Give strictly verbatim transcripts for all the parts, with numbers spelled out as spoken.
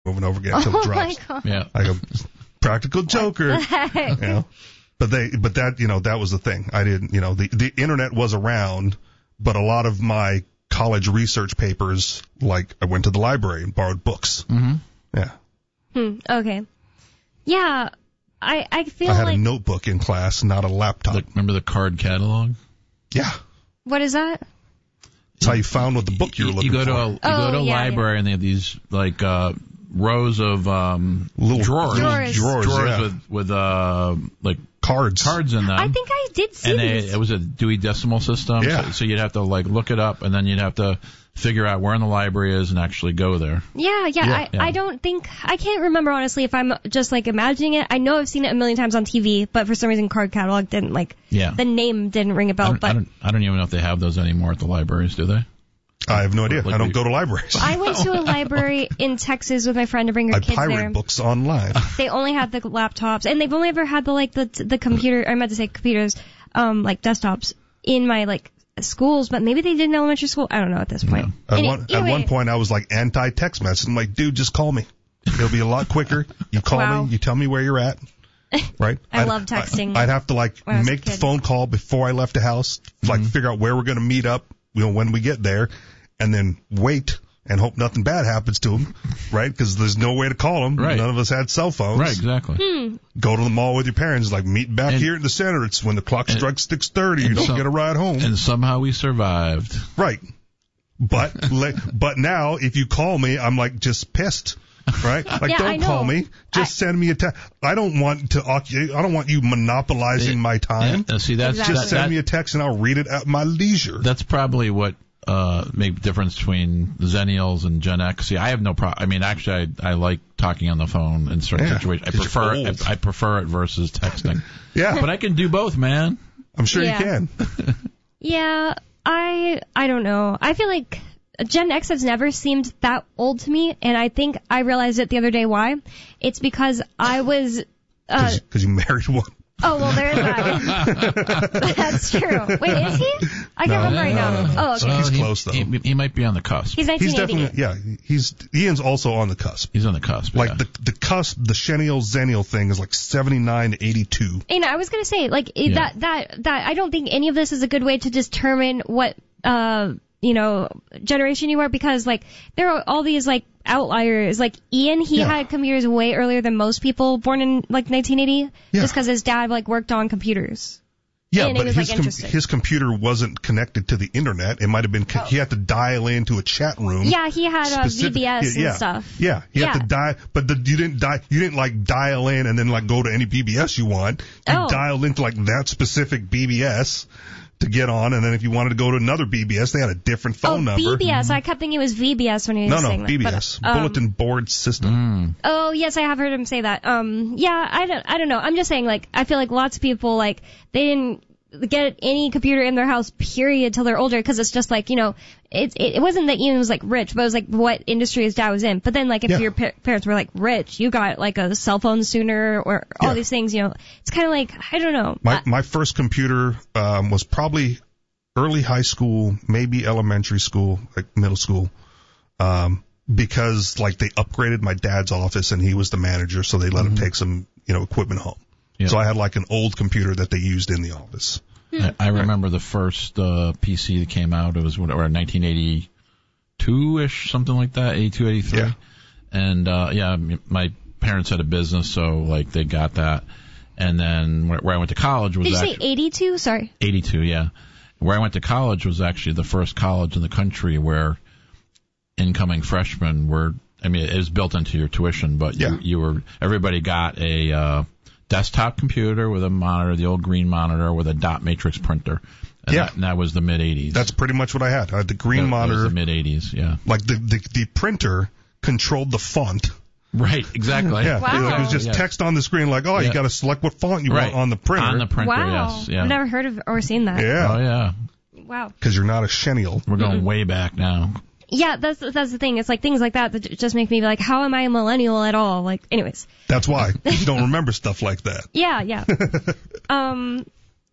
over and over again until oh it drops. My God. Yeah. I go, practical joker. You know? But they, but that, you know, that was the thing. I didn't, you know, the, the internet was around, but a lot of my college research papers, like I went to the library and borrowed books. Mm-hmm. Yeah. Hmm, okay. Yeah, I, I feel I had like... a notebook in class, not a laptop. The, remember the card catalog? Yeah. What is that? That's how you found what the book you were looking you go for. To a, you Oh, go to a yeah, library yeah. and they have these, like, uh, rows of um, Little drawers. Drawers. Drawers, Drawers yeah. with, with uh, like, Cards. cards in them. I think I did see and they, these. it was a Dewey Decimal System, Yeah. so, so you'd have to, like, look it up, and then you'd have to figure out where in the library is and actually go there. Yeah, yeah, Yeah. I, Yeah. I don't think, I can't remember honestly if I'm just like imagining it. I know I've seen it a million times on T V, but for some reason card catalog didn't like, Yeah. the name didn't ring a I bell, don't, but I, don't, I don't even know if they have those anymore at the libraries, do they? I have no idea. Like I don't we- go to libraries. I went to a library in Texas with my friend to bring her I kids pirate there. books online. They only had the laptops, and they've only ever had the like the the computer. I meant to say computers, um, like desktops in my like schools, but maybe they did in elementary school. I don't know at this point. At Any- one, at anyway, one point, I was like anti-text message. I'm like, dude, just call me. It'll be a lot quicker. You call Wow. me. You tell me where you're at. Right? I I'd- love texting I, I'd have to like when I was a make the kid. phone call before I left the house, like figure out where we're going to meet up, you know, when we get there, and then wait and hope nothing bad happens to them, right? Because there's no way to call them. Right. None of us had cell phones. Right, exactly. Hmm. Go to the mall with your parents, like meet back And- here in the center. It's when the clock and- strikes six thirty. You and don't some- get a ride home. And somehow we survived. Right. But le- but now if you call me, I'm like just pissed. Right? Like Yeah, I don't call know. me. Just send me a text. I don't want to occu- I don't want you monopolizing my time. Yeah, see, that's Exactly. Just that, send that- me a text and I'll read it at my leisure. That's probably what uh made the difference between Zennials and Gen X. See, I have no problem. I mean, actually, I I like talking on the phone in certain Yeah, situations. I 'cause you're prefer old. I, I prefer it versus texting. Yeah. But I can do both, man. I'm sure Yeah. you can. Yeah, I I don't know. I feel like Gen X has never seemed that old to me, and I think I realized it the other day why. It's because I was. Uh, Because you married one. oh well, there's that. That's true. Wait, is he? I can't remember right now. Oh, okay. He's he, close, though. He, he might be on the cusp. He's He's nineteen eighty. definitely, yeah, he's, Ian's also on the cusp. He's on the cusp. Like yeah. the the cusp, the Xennial Zennial thing is like seventy-nine to eighty-two. And I was gonna say, like it- Yeah. that that that I don't think any of this is a good way to determine what uh you know generation you are, because like there are all these like outliers. Like Ian, he Yeah. had computers way earlier than most people born in like nineteen eighty, Yeah. just because his dad like worked on computers. Yeah, And he but was, his like, com- interested. his computer wasn't connected to the internet. It might have been co- he had to dial into a chat room. Yeah, he had uh, Specific- V B S yeah, and stuff. Yeah, you Yeah. have to dial, but the, you didn't die. You didn't like dial in and then like go to any B B S you want. You Oh. dialed into like that specific B B S to get on, and then if you wanted to go to another B B S, they had a different phone oh, number. B B S. I kept thinking it was V B S when he was No, no, saying B B that. S, but, um, Bulletin Board System. Mm. Oh, yes, I have heard him say that. Um, yeah, I don't, I don't know. I'm just saying, like, I feel like lots of people, like, they didn't get any computer in their house, period, till they're older, because it's just like, you know, it, it it wasn't that Ian was like rich, but it was like what industry his dad was in. But then, like, if Yeah. your pa- parents were like rich, you got like a cell phone sooner, or all Yeah. these things. You know, it's kind of like, I don't know. My I- my first computer um, was probably early high school, maybe elementary school, like middle school, um, because like they upgraded my dad's office and he was the manager, so they let him take some you know equipment home. Yeah. So I had like an old computer that they used in the office. I, I remember the first uh, P C that came out. It was whatever, nineteen eighty-two-ish, something like that, eighty-two, eighty-three. Yeah. And uh, yeah, m- my parents had a business, so like they got that. And then where, where I went to college was Did you say actually eighty-two? Sorry. eighty-two. Yeah, where I went to college was actually the first college in the country where incoming freshmen were. I mean, it was built into your tuition, but Yeah. you, you were everybody got a uh, desktop computer with a monitor, the old green monitor with a dot matrix printer. And Yeah. that, and that was the mid eighties. That's pretty much what I had. I had the green that, monitor, That was the mid eighties. Yeah. like the, the the printer controlled the font. Right. Exactly. Yeah, Wow. it was just Yeah. text on the screen, like, oh, you Yeah. got to select what font you Right. want on the printer. On the printer. Wow. Yes. Yeah. I've never heard of or seen that. yeah, Oh yeah. Wow. because you're not a Xennial. We're going way back now. Yeah, that's that's the thing. It's like things like that that just make me be like, how am I a millennial at all? Like, anyways. That's why you don't remember stuff like that. Yeah, yeah. um,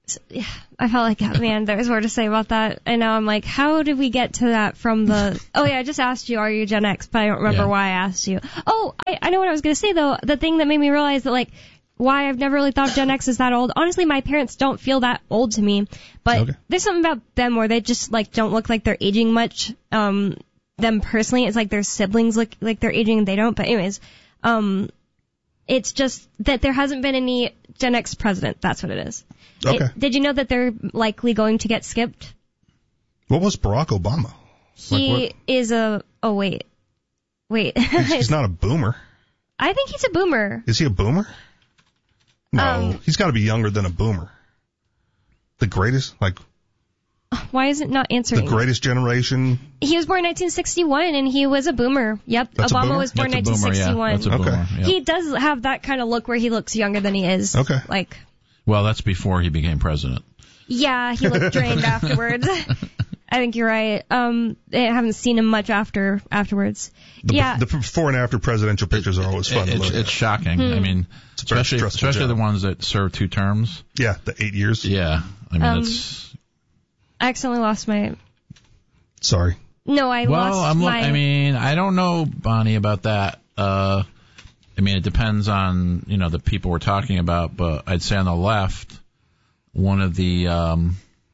I felt like, man, there's more to say about that. And now I'm like, how did we get to that from the, oh yeah, I just asked you, are you Gen X? But I don't remember Yeah. why I asked you. Oh, I, I know what I was going to say though. The thing that made me realize that like, why I've never really thought Gen X is that old. Honestly, my parents don't feel that old to me. But Okay. there's something about them where they just like don't look like they're aging much. Um, them personally, it's like their siblings look like they're aging and they don't. But anyways, um, it's just that there hasn't been any Gen X president. That's what it is. Okay. It, did you know that they're likely going to get skipped? What was Barack Obama? He Like is a, oh wait, wait. He's, he's not a boomer. I think he's a boomer. Is he a boomer? No, Um, he's got to be younger than a boomer. The greatest, like Why is it not the answering? greatest generation. He was born in nineteen sixty-one and he was a boomer. Yep, That's a Obama boomer? was born in That's a boomer, yeah. nineteen sixty-one. That's a Okay. boomer. Yeah. He does have that kind of look where he looks younger than he is. Okay. Like, Well, that's before he became president. yeah, he looked drained afterwards. I think you're right. Um, I haven't seen him much after afterwards. The, yeah. the before and after presidential pictures are always fun It- to it's, look it's at. shocking. Hmm. I mean, It's a very especially stressful especially job. the ones that serve two terms. Yeah, the eight years. Yeah, I mean, Um, it's I accidentally lost my. Sorry. No, I well. lost I'm. Look, my. I mean, I don't know, Bonnie, about that. Uh, I mean, it depends on you know the people we're talking about, but I'd say on the left, one of the, um,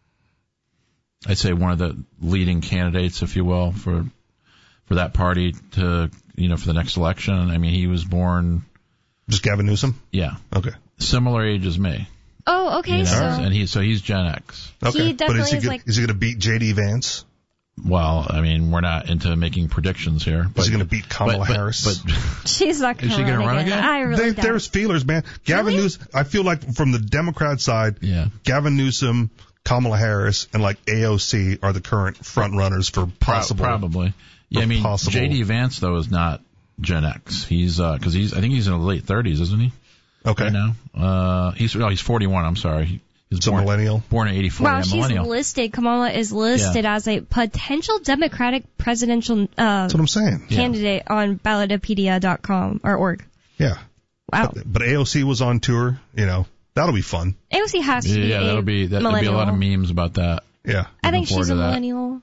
I'd say one of the leading candidates, if you will, for for that party to you know for the next election. I mean, he was born, Just Gavin Newsom? yeah, Okay. similar age as me. oh, okay. You know, So and he so he's Gen X. Okay. He but definitely is he, is go- like- is he going to beat J D Vance? Well, I mean, we're not into making predictions here. But, Is he going to beat Kamala but, but, Harris? But she's not going Is she to gonna run run again. again? I really They, doubt there's it. feelers, man. Gavin Really? Newsom, I feel like from the Democrat side, yeah, Gavin Newsom, Kamala Harris, and like A O C are the current front runners for possible. Pro- probably. Yeah, I mean, possible- J D Vance though is not Gen X. He's because he's I think he's in the late thirties, isn't he? Okay. Right now, uh, he's no, he's forty-one. I'm sorry. He, he's It's a born, millennial. born in eighty-four. Wow, yeah, she's millennial. listed. Kamala is listed as a potential Democratic presidential uh, That's what I'm saying. Yeah. candidate on ballotopedia dot com or org. Yeah. Wow. But, but A O C was on tour. You know, that'll be fun. A O C has to be yeah, a that'll be that'll be a millennial. lot of memes about that. Yeah. I think Looking she's a forward to that. millennial.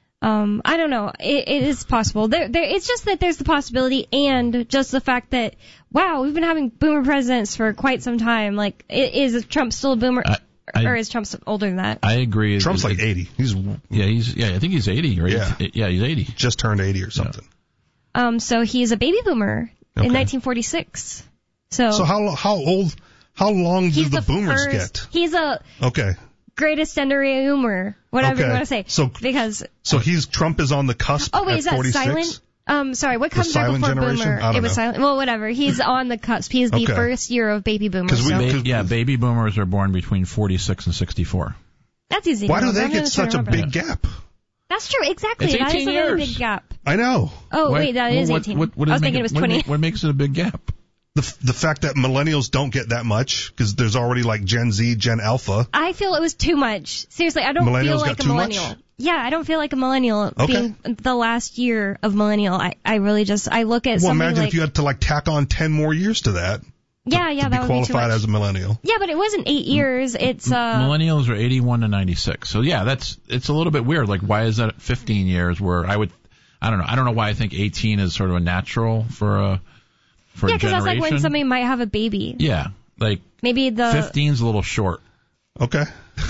Um, I don't know. It, it is possible. There, there. It's just that there's the possibility, and just the fact that wow, we've been having boomer presidents for quite some time. Like, i- is Trump still a boomer, I- I- or is Trump older than that? I agree. Trump's It- like it- eighty. He's Yeah, he's yeah. I think he's eighty, right? Yeah. yeah, he's eighty. just turned eighty or something. Um, so he's a baby boomer Okay. in nineteen forty-six. So, So how how old, how long do he's the, the boomers first, get? He's a Okay. greatest boomer, whatever Okay. you want to say. So- because So he's, Trump is on the cusp oh wait, at is that forty-six? silent? Um, sorry, what comes right silent before generation? boomer? I don't It was know. silent. Well, whatever. He's on the cusp. He's the Okay. first year of baby boomers. 'Cause we- so. Ba- Because- yeah, baby boomers are born between forty-six and sixty-four. That's easy. Why to do remember. they I'm get gonna such try a to remember. big gap? That's true. Exactly. It's That is eighteen a very years. big gap. I know. Oh Why- wait, that well, is what- eighteen. What, what I is was thinking make it was what twenty. ma- What makes it a big gap? The f- the fact that millennials don't get that much because there's already like Gen Z, Gen Alpha. I feel it was too much. Seriously, I don't Millennials feel got like a too much? millennial. Yeah, I don't feel like a millennial Okay. being the last year of millennial. I, I really just, I look at Well, something imagine like, if you had to like tack on ten more years to that yeah, yeah, to that be would be too qualified much. as a millennial. Yeah, but it wasn't eight years. It's, uh, Millennials are eighty-one to ninety-six. So yeah, that's it's a little bit weird. Like, why is that fifteen years? Where I would, I don't know. I don't know why I think eighteen is sort of a natural for a for yeah, a because generation. that's like when somebody might have a baby. Yeah, like Maybe the, fifteen's a little short. Okay.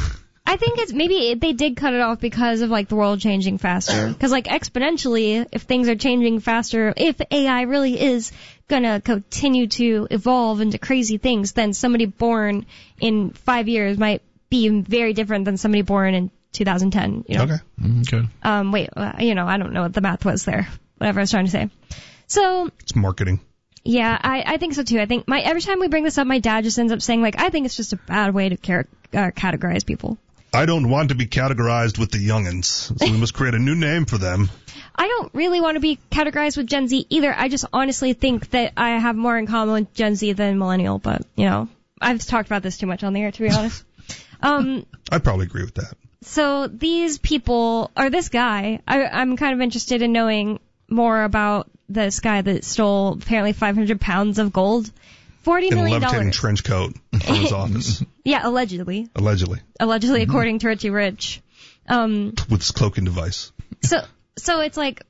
I think it's, maybe they did cut it off because of like the world changing faster. Because like exponentially, if things are changing faster, if A I really is gonna continue to evolve into crazy things, then somebody born in five years might be very different than somebody born in two thousand ten. You know? Okay. Okay. Um, wait, uh, you know, I don't know what the math was there. Whatever I was trying to say. So, It's marketing. yeah, I, I think so too. I think my every time we bring this up, my dad just ends up saying like, I think it's just a bad way to char- uh, categorize people. I don't want to be categorized with the youngins, so we must create a new name for them. I don't really want to be categorized with Gen Z either. I just honestly think that I have more in common with Gen Z than millennial, but, you know, I've talked about this too much on the air, to be honest. Um, I'd probably agree with that. so these people, or this guy, I, I'm kind of interested in knowing more about this guy that stole apparently five hundred pounds of gold. forty in a million levitating dollars. trench coat from his office. Yeah, allegedly. Allegedly. Allegedly, according to Richie Rich. Um, With his cloaking device. so, so it's like,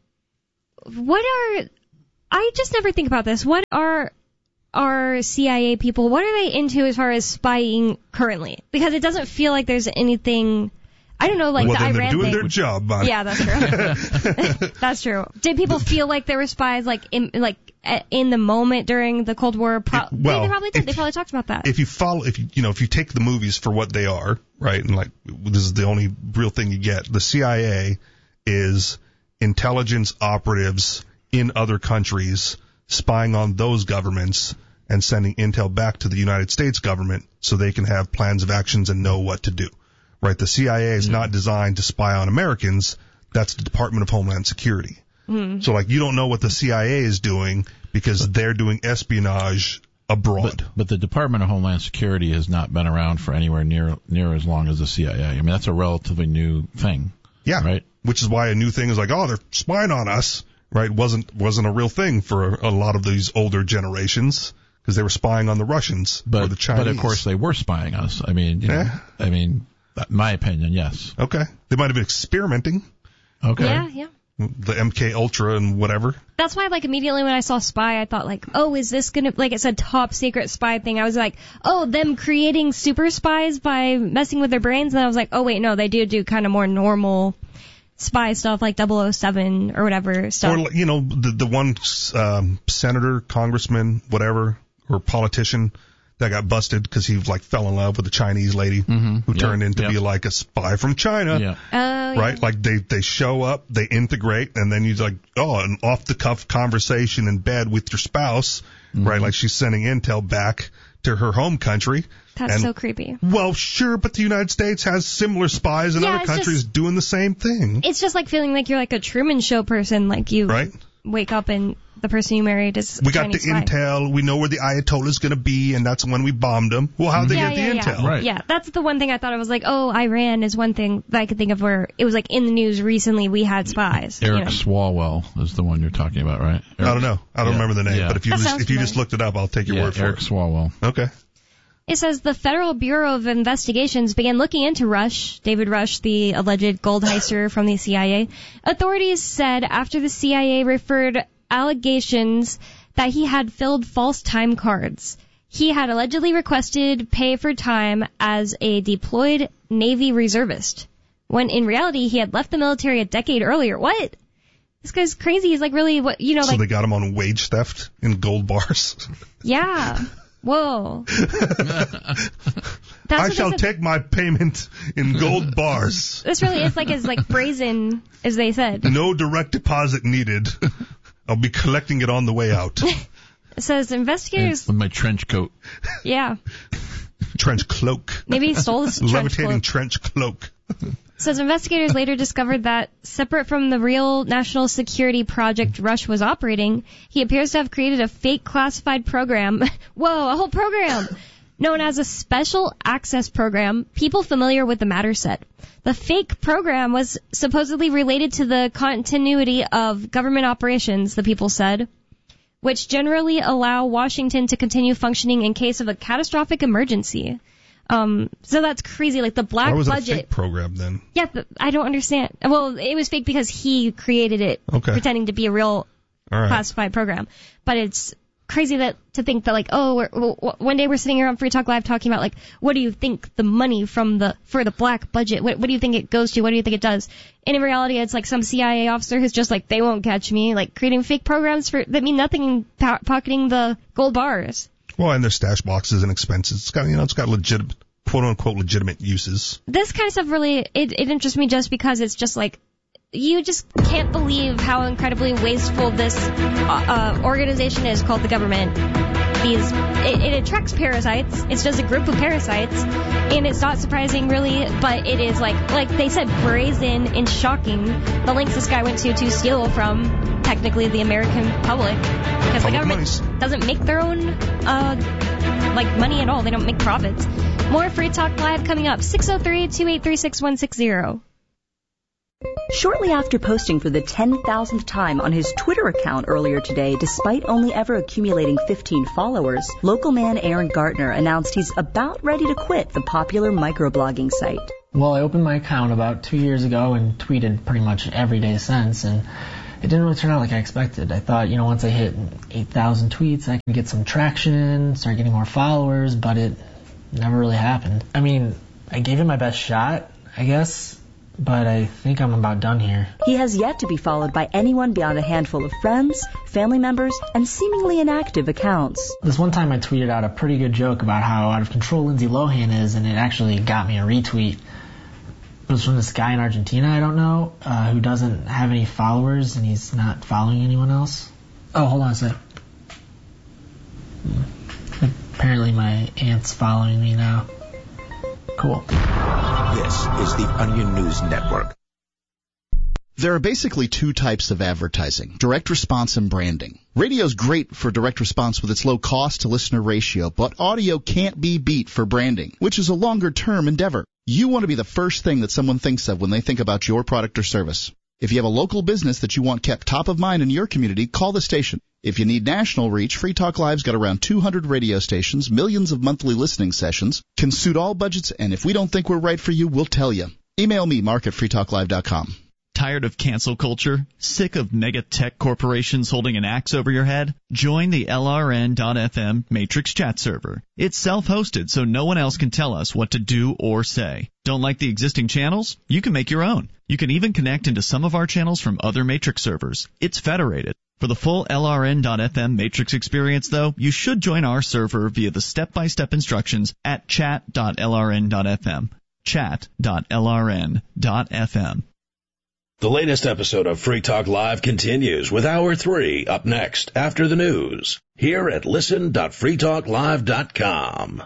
what are, I just never think about this. What are our C I A people, what are they into as far as spying currently? Because it doesn't feel like there's anything, I don't know, like well, the then Iran they're doing thing. their job, man. Yeah, that's true. That's true. Did people feel like there were spies, like in like in the moment during the Cold War? Pro- It- well, they probably did. if- They probably talked about that. If you follow, if you, you know, if you take the movies for what they are, right, and like, this is the only real thing you get, the C I A is intelligence operatives in other countries spying on those governments and sending intel back to the United States government so they can have plans of actions and know what to do. Right? The C I A is not designed to spy on Americans. That's the Department of Homeland Security. Mm-hmm. So, like, you don't know what the C I A is doing because they're doing espionage abroad. But, but the Department of Homeland Security has not been around for anywhere near near as long as the C I A. I mean, that's a relatively new thing. Yeah. Right? Which is why a new thing is like, oh, they're spying on us. Right? Wasn't wasn't a real thing for a lot of these older generations because they were spying on the Russians But, or the Chinese. but of course they were spying on us. I mean, you know, Yeah. I mean, my opinion, yes. Okay. They might have been experimenting. Okay. Yeah, yeah. The M K Ultra and whatever. That's why, like, immediately when I saw spy, I thought, like, oh, is this gonna, like, it said top secret spy thing. I was like, oh, them creating super spies by messing with their brains. And I was like, oh, wait, no, they do do kind of more normal spy stuff, like double oh seven or whatever stuff. Or, you know, the, the one um, senator, congressman, whatever, or politician that got busted because he, like, fell in love with a Chinese lady Mm-hmm. who Yep. turned in to Yep. be, like, a spy from China. Yeah. Oh, yeah. Right? Like, they, they show up, they integrate, and then you're like, oh, an off-the-cuff conversation in bed with your spouse, Mm-hmm. right? Like, she's sending intel back to her home country. That's and, so creepy. Well, sure, but the United States has similar spies in Yeah, other it's countries just- doing the same thing. It's just like feeling like you're like a Truman Show person, like you Right? wake up and the person you married is We a got the Chinese spy. intel. We know where the Ayatollah's going to be, and that's when we bombed them. Well, how'd they Yeah, get yeah, the yeah. intel? Right. Yeah, that's the one thing I thought. I was like, oh, Iran is one thing that I could think of where it was like in the news recently we had spies. Eric you know. Swalwell is the one you're talking about, right? I don't know. I don't Yeah. remember the name, Yeah. but if you That just, sounds if you just familiar. looked it up, I'll take your Yeah, word for Eric it. Swalwell. Okay. It says the Federal Bureau of Investigations began looking into Rush, David Rush, the alleged gold heister from the C I A. Authorities said after the C I A referred allegations that he had filled false time cards. He had allegedly requested pay for time as a deployed Navy reservist, when in reality he had left the military a decade earlier. What? This guy's crazy. He's like really, what, you know, So like, they got him on wage theft in gold bars. yeah. Whoa. That's I what shall they said. take my payment in gold bars. This really is like as like brazen as they said. No direct deposit needed. I'll be collecting it on the way out. It says investigators, With my trench coat. yeah, Trench cloak. maybe he stole this trench Levitating cloak. trench cloak. Says investigators later discovered that separate from the real national security project Rush was operating, he appears to have created a fake classified program. Whoa, a whole program! Known as a Special Access Program, people familiar with the matter said. The fake program was supposedly related to the continuity of government operations, the people said, which generally allow Washington to continue functioning in case of a catastrophic emergency. Um, so that's crazy. Like the black Why was it a budget. fake program then? Yeah, but I don't understand. Well, it was fake because he created it, Okay. pretending to be a real All right. classified program. But it's crazy that to think that like, oh, we're, w- w- one day we're sitting here on Free Talk Live talking about like, what do you think the money from the for the black budget? What, what do you think it goes to? What do you think it does? And in reality, it's like some C I A officer who's just like, they won't catch me, like creating fake programs for that mean nothing, po- pocketing the gold bars. Well, and their stash boxes and expenses. It's got, you know, it's got legitimate, quote unquote, legitimate uses. This kind of stuff really, it, it interests me just because it's just like, you just can't believe how incredibly wasteful this uh, uh, organization is called the government. These, it, it attracts parasites. It's just a group of parasites, and it's not surprising really, but it is like, like they said, brazen and shocking. The lengths this guy went to to steal from technically the American public, because the Public government monies. doesn't make their own uh, like money at all. They don't make profits. More Free Talk Live coming up. six oh three, two eight three, six one six zero. Shortly after posting for the ten thousandth time on his Twitter account earlier today, despite only ever accumulating fifteen followers, local man Aaron Gartner announced he's about ready to quit the popular microblogging site. Well, I opened my account about two years ago and tweeted pretty much every day since, and it didn't really turn out like I expected. I thought, you know, once I hit eight thousand tweets, I could get some traction, start getting more followers, but it never really happened. I mean, I gave it my best shot, I guess, but I think I'm about done here. He has yet to be followed by anyone beyond a handful of friends, family members, and seemingly inactive accounts. This one time I tweeted out a pretty good joke about how out of control Lindsay Lohan is, and it actually got me a retweet. It was from this guy in Argentina I don't know, uh, who doesn't have any followers, and he's not following anyone else. Oh, hold on a sec. Apparently my aunt's following me now. Cool. This is the Onion News Network. There are basically two types of advertising, direct response and branding. Radio's great for direct response with its low cost to listener ratio, but audio can't be beat for branding, which is a longer term endeavor. You want to be the first thing that someone thinks of when they think about your product or service. If you have a local business that you want kept top of mind in your community, call the station. If you need national reach, Free Talk Live's got around two hundred radio stations, millions of monthly listening sessions, can suit all budgets, and if we don't think we're right for you, we'll tell you. Email me, mark at free talk live dot com. Tired of cancel culture? Sick of mega tech corporations holding an axe over your head? Join the L R N dot F M Matrix chat server. It's self-hosted, so no one else can tell us what to do or say. Don't like the existing channels? You can make your own. You can even connect into some of our channels from other Matrix servers. It's federated. For the full L R N dot F M Matrix experience, though, you should join our server via the step-by-step instructions at chat dot L R N dot F M. chat dot L R N dot F M. The latest episode of Free Talk Live continues with Hour three up next after the news here at listen dot free talk live dot com.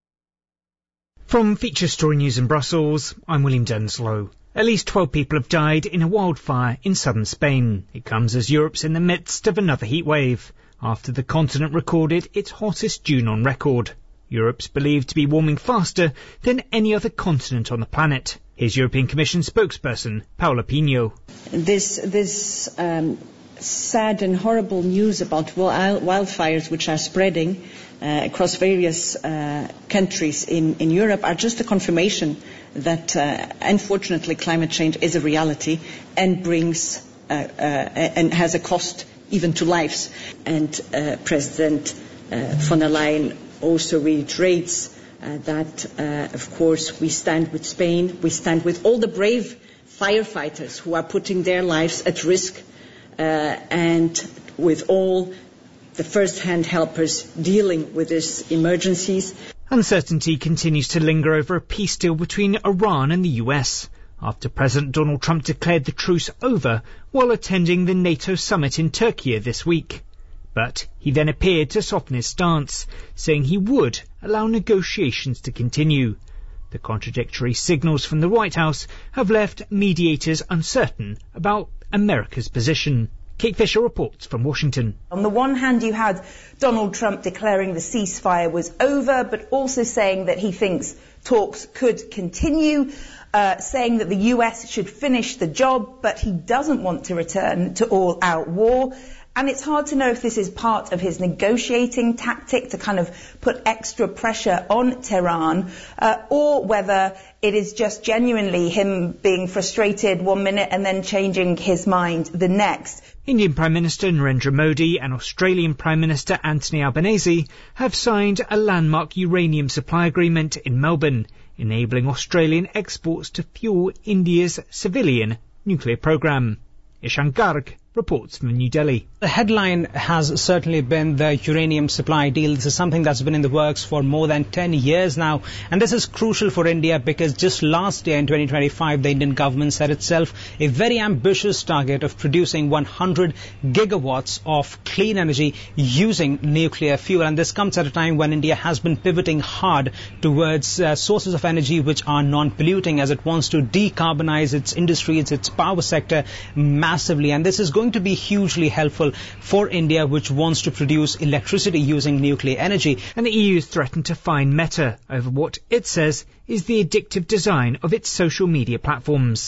From Feature Story News in Brussels, I'm William Denslow. At least twelve people have died in a wildfire in southern Spain. It comes as Europe's in the midst of another heatwave, after the continent recorded its hottest June on record. Europe's believed to be warming faster than any other continent on the planet. Here's European Commission spokesperson Paula Pino. This, this um, sad and horrible news about wildfires which are spreading uh, across various uh, countries in, in Europe are just a confirmation that uh, unfortunately climate change is a reality and brings uh, uh, and has a cost even to lives. And uh, President uh, von der Leyen also reiterates Uh, that, uh, of course, we stand with Spain, we stand with all the brave firefighters who are putting their lives at risk, uh, and with all the first-hand helpers dealing with these emergencies. Uncertainty continues to linger over a peace deal between Iran and the U S after President Donald Trump declared the truce over while attending the NATO summit in Turkey this week. But he then appeared to soften his stance, saying he would allow negotiations to continue. The contradictory signals from the White House have left mediators uncertain about America's position. Kate Fisher reports from Washington. On the one hand, you had Donald Trump declaring the ceasefire was over, but also saying that he thinks talks could continue, uh, saying that the U S should finish the job, but he doesn't want to return to all-out war. And it's hard to know if this is part of his negotiating tactic to kind of put extra pressure on Tehran, uh, or whether it is just genuinely him being frustrated one minute and then changing his mind the next. Indian Prime Minister Narendra Modi and Australian Prime Minister Anthony Albanese have signed a landmark uranium supply agreement in Melbourne, enabling Australian exports to fuel India's civilian nuclear program. Ishan Garg reports from New Delhi. The headline has certainly been the uranium supply deal. This is something that's been in the works for more than ten years now. And this is crucial for India because just last year in twenty twenty-five, the Indian government set itself a very ambitious target of producing one hundred gigawatts of clean energy using nuclear fuel. And this comes at a time when India has been pivoting hard towards uh, sources of energy which are non-polluting as it wants to decarbonize its industries, its power sector massively. And this is going to be hugely helpful for India, which wants to produce electricity using nuclear energy. And the E U has threatened to fine Meta over what it says is the addictive design of its social media platforms.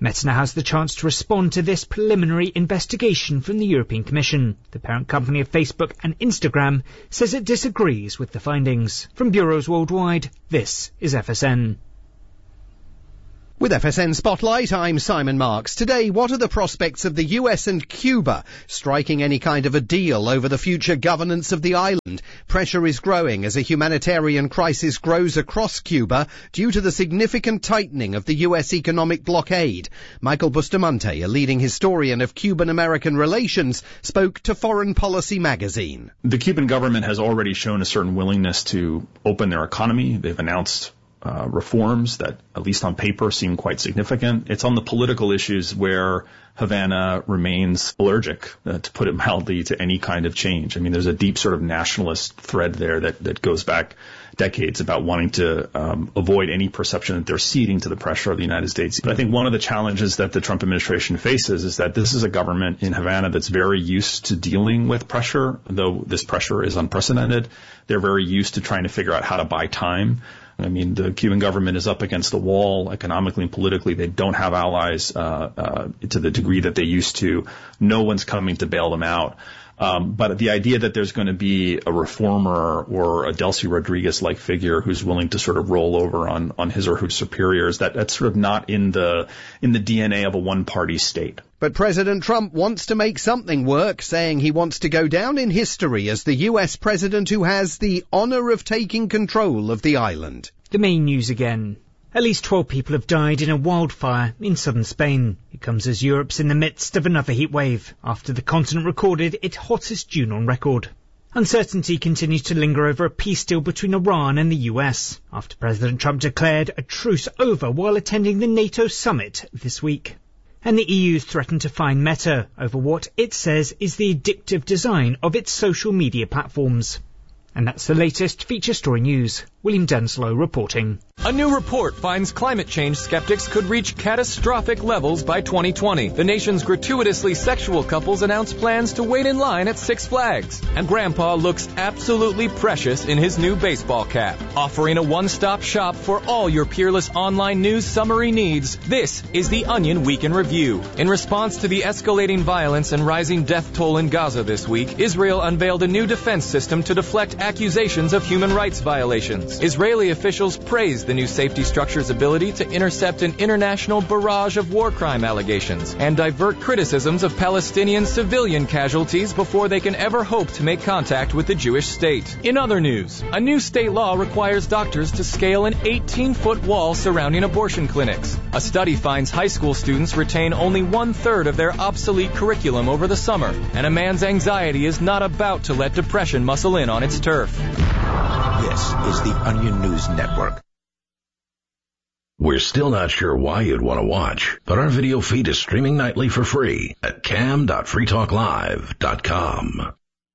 Meta now has the chance to respond to this preliminary investigation from the European Commission. The parent company of Facebook and Instagram says it disagrees with the findings. From bureaus worldwide, this is F S N. With F S N Spotlight, I'm Simon Marks. Today, what are the prospects of the U S and Cuba striking any kind of a deal over the future governance of the island? Pressure is growing as a humanitarian crisis grows across Cuba due to the significant tightening of the U S economic blockade. Michael Bustamante, a leading historian of Cuban-American relations, spoke to Foreign Policy magazine. The Cuban government has already shown a certain willingness to open their economy. They've announced Uh, reforms that, at least on paper, seem quite significant. It's on the political issues where Havana remains allergic, uh, to put it mildly, to any kind of change. I mean, there's a deep sort of nationalist thread there that, that goes back decades about wanting to um, avoid any perception that they're ceding to the pressure of the United States. But I think one of the challenges that the Trump administration faces is that this is a government in Havana that's very used to dealing with pressure, though this pressure is unprecedented. They're very used to trying to figure out how to buy time. I mean, the Cuban government is up against the wall economically and politically. They don't have allies uh, uh, to the degree that they used to. No one's coming to bail them out. Um, but the idea that there's going to be a reformer or a Delcy Rodriguez-like figure who's willing to sort of roll over on, on his or her superiors, that, that's sort of not in the in the D N A of a one-party state. But President Trump wants to make something work, saying he wants to go down in history as the U S president who has the honor of taking control of the island. The main news again. At least twelve people have died in a wildfire in southern Spain. It comes as Europe's in the midst of another heat wave, after the continent recorded its hottest June on record. Uncertainty continues to linger over a peace deal between Iran and the U S, after President Trump declared a truce over while attending the NATO summit this week. And the E U's threatened to fine Meta over what it says is the addictive design of its social media platforms. And that's the latest feature story news. William Denslow reporting. A new report finds climate change skeptics could reach catastrophic levels by twenty twenty. The nation's gratuitously sexual couples announce plans to wait in line at Six Flags. And Grandpa looks absolutely precious in his new baseball cap. Offering a one-stop shop for all your peerless online news summary needs, this is the Onion Week in Review. In response to the escalating violence and rising death toll in Gaza this week, Israel unveiled a new defense system to deflect accusations of human rights violations. Israeli officials praised the new safety structure's ability to intercept an international barrage of war crime allegations and divert criticisms of Palestinian civilian casualties before they can ever hope to make contact with the Jewish state. In other news, a new state law requires doctors to scale an eighteen-foot wall surrounding abortion clinics. A study finds high school students retain only one-third of their obsolete curriculum over the summer, and a man's anxiety is not about to let depression muscle in on its turf. This is the Onion News Network. We're still not sure why you'd want to watch, but our video feed is streaming nightly for free at cam dot free talk live dot com.